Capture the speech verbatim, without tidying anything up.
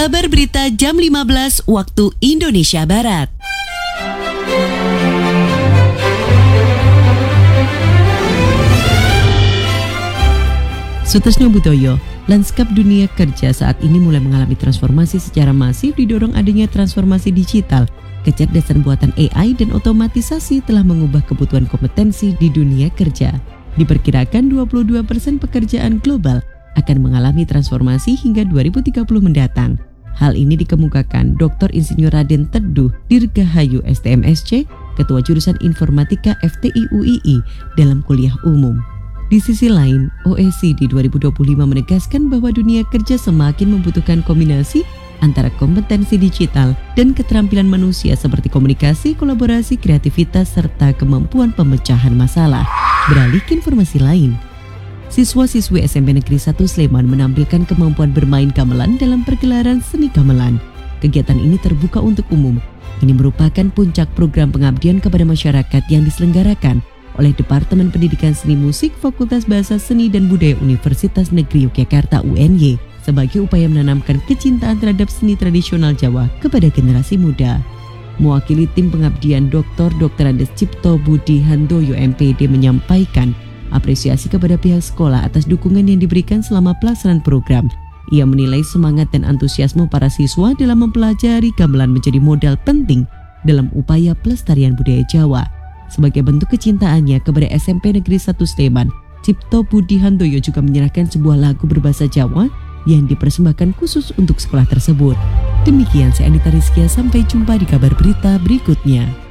Kabar berita jam lima belas waktu Indonesia Barat. Sutasno Butoyo, lanskap dunia kerja saat ini mulai mengalami transformasi secara masif didorong adanya transformasi digital. Kecerdasan buatan A I dan otomatisasi telah mengubah kebutuhan kompetensi di dunia kerja. Diperkirakan dua puluh dua persen pekerjaan global akan mengalami transformasi hingga dua ribu tiga puluh mendatang. Hal ini dikemukakan Doktor Insinyur Raden Teduh Dirgahayu S T M S C, Ketua Jurusan Informatika F T I U I I dalam kuliah umum. Di sisi lain, O E C D dua ribu dua puluh lima menegaskan bahwa dunia kerja semakin membutuhkan kombinasi antara kompetensi digital dan keterampilan manusia seperti komunikasi, kolaborasi, kreativitas, serta kemampuan pemecahan masalah. Beralih ke informasi lain. Siswa-siswi S M P Negeri satu Sleman menampilkan kemampuan bermain gamelan dalam pergelaran seni gamelan. Kegiatan ini terbuka untuk umum. Ini merupakan puncak program pengabdian kepada masyarakat yang diselenggarakan oleh Departemen Pendidikan Seni Musik Fakultas Bahasa Seni dan Budaya Universitas Negeri Yogyakarta U N Y sebagai upaya menanamkan kecintaan terhadap seni tradisional Jawa kepada generasi muda. Mewakili tim pengabdian, Doktor Doktor Andes Cipto Budi Handoyo M P D menyampaikan apresiasi kepada pihak sekolah atas dukungan yang diberikan selama pelaksanaan program. Ia menilai semangat dan antusiasme para siswa dalam mempelajari gamelan menjadi modal penting dalam upaya pelestarian budaya Jawa. Sebagai bentuk kecintaannya kepada S M P Negeri satu Sleman, Cipto Budi Handoyo juga menyerahkan sebuah lagu berbahasa Jawa yang dipersembahkan khusus untuk sekolah tersebut. Demikian saya Anita Rizkia, sampai jumpa di kabar berita berikutnya.